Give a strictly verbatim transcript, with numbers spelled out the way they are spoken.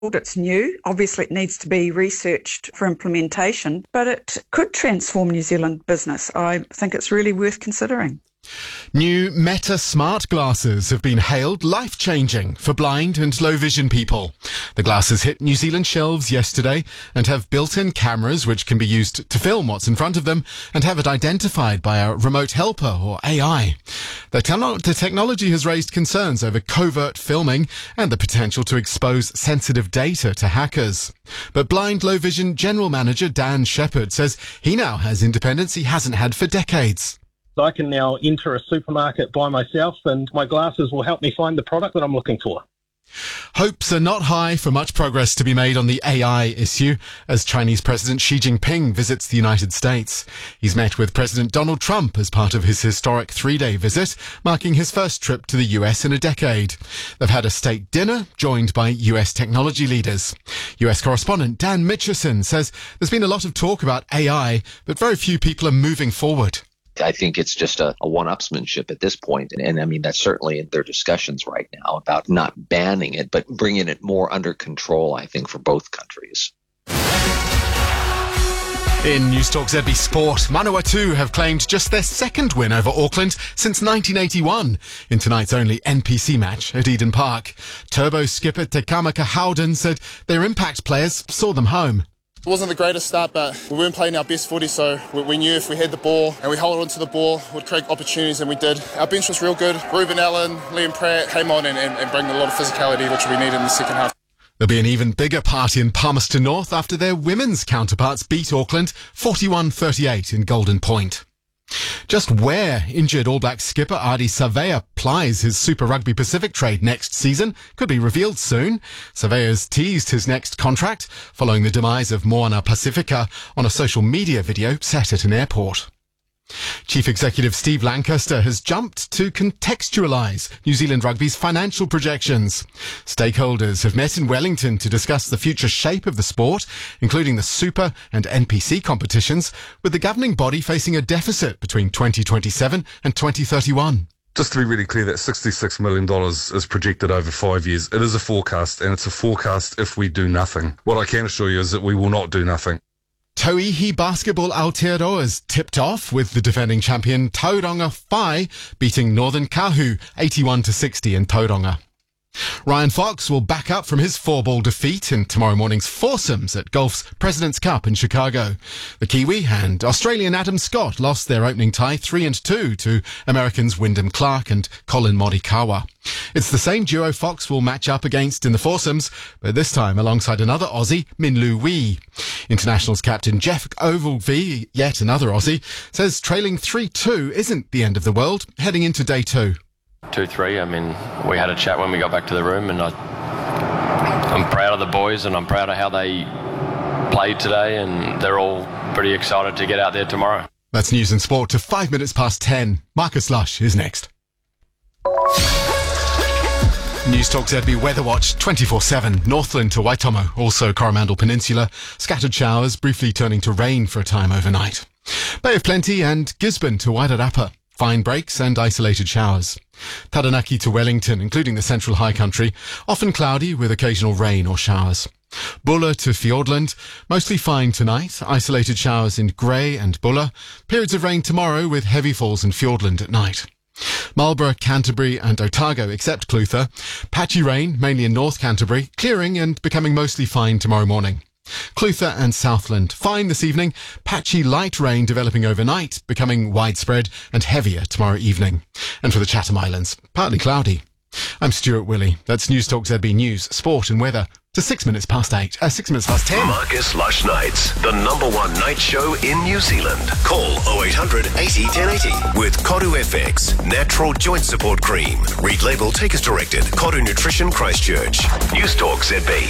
It's new. Obviously, it needs to be researched for implementation, but it could transform New Zealand business. I think it's really worth considering. New Meta smart glasses have been hailed life-changing for blind and low-vision people. The glasses hit New Zealand shelves yesterday and have built-in cameras which can be used to film what's in front of them and have it identified by a remote helper or A I. The, te- the technology has raised concerns over covert filming and the potential to expose sensitive data to hackers. But blind low-vision General Manager Dan Shepherd says he now has independence he hasn't had for decades. I can now enter a supermarket by myself and my glasses will help me find the product that I'm looking for. Hopes are not high for much progress to be made on the A I issue as Chinese President Xi Jinping visits the United States. He's met with President Donald Trump as part of his historic three-day visit, marking his first trip to the U S in a decade. They've had a state dinner joined by U S technology leaders. U S correspondent Dan Mitchison says there's been a lot of talk about A I, but very few people are moving forward. I think it's just a, a one-upsmanship at this point. And, and I mean, that's certainly in their discussions right now about not banning it, but bringing it more under control, I think, for both countries. In Newstalk Z B Sport, Manawatu have claimed just their second win over Auckland since nineteen eighty-one in tonight's only N P C match at Eden Park. Turbo skipper Te Kamaka Howden said their impact players saw them home. It wasn't the greatest start, but we weren't playing our best footy, so we knew if we had the ball and we held on to the ball, we'd create opportunities, and we did. Our bench was real good. Ruben Allen, Liam Pratt came on and, and, and bring a lot of physicality, which we needed in the second half. There'll be an even bigger party in Palmerston North after their women's counterparts beat Auckland forty-one thirty-eight in Golden Point. Just where injured All Black skipper Ardie Savea plies his Super Rugby Pacific trade next season could be revealed soon. Savea's teased his next contract following the demise of Moana Pacifica on a social media video set at an airport. Chief Executive Steve Lancaster has jumped to contextualise New Zealand Rugby's financial projections. Stakeholders have met in Wellington to discuss the future shape of the sport, including the Super and N P C competitions, with the governing body facing a deficit between twenty twenty-seven and twenty thirty-one. Just to be really clear, that sixty-six million dollars is projected over five years. It is a forecast, and it's a forecast if we do nothing. What I can assure you is that we will not do nothing. Tauihi Basketball Aotearoa's tipped off with the defending champion Tauranga Whai beating Northern Kahu eighty-one to sixty in Tauranga. Ryan Fox will back up from his four-ball defeat in tomorrow morning's foursomes at golf's President's Cup in Chicago. The Kiwi and Australian Adam Scott lost their opening tie three and two to Americans Wyndham Clark and Colin Morikawa. It's the same duo Fox will match up against in the foursomes, but this time alongside another Aussie, Minlu Wee. Internationals captain Jeff Ogilvie, yet another Aussie, says trailing three two isn't the end of the world heading into day two. two three, I mean, we had a chat when we got back to the room, and I, I'm proud of the boys and I'm proud of how they played today, and they're all pretty excited to get out there tomorrow. That's news and sport to five minutes past ten. Marcus Lush is next. Newstalk Z B Weather Watch twenty-four seven. Northland to Waitomo, also Coromandel Peninsula. Scattered showers, briefly turning to rain for a time overnight. Bay of Plenty and Gisborne to Wairarapa. Fine breaks and isolated showers. Taranaki to Wellington, including the central high country, often cloudy with occasional rain or showers. Bulla to Fiordland, mostly fine tonight, isolated showers in Grey and Bulla, periods of rain tomorrow with heavy falls in Fiordland at night. Marlborough, Canterbury and Otago, except Clutha, patchy rain, mainly in North Canterbury, clearing and becoming mostly fine tomorrow morning. Clutha and Southland, fine this evening, patchy light rain developing overnight, becoming widespread and heavier tomorrow evening. And for the Chatham Islands, partly cloudy. I'm Stuart Willey. That's Newstalk Z B News, Sport and Weather. To six minutes past eight, uh, six minutes past ten. Marcus Lush Nights, the number one night show in New Zealand. Call oh eight hundred eighty ten eighty with Koru F X, natural joint support cream. Read label, take as directed. Koru Nutrition Christchurch. Newstalk Z B.